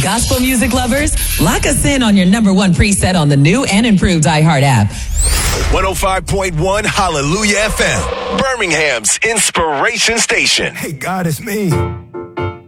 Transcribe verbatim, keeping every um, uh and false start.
Gospel music lovers, lock us in on your number one preset on the new and improved iHeart app. one oh five point one Hallelujah F M, Birmingham's inspiration station. Hey, God, it's me.